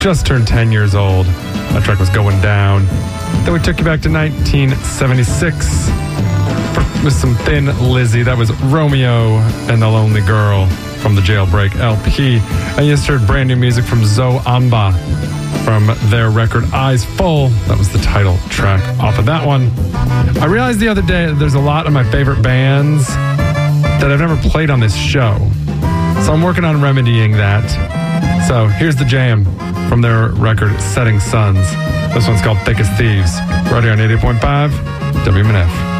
just turned 10 years old. That track was Going Down. Then we took you back to 1976 with some Thin Lizzy. That was Romeo and the Lonely Girl from the Jailbreak LP. And you just heard brand new music from Zo Amba from their record Eyes Full. That was the title track off of that one. I realized the other day that there's a lot of my favorite bands that I've never played on this show. So I'm working on remedying that. So here's the jam from their record Setting Suns. This one's called Thick as Thieves, right here on 88.5 WMNF.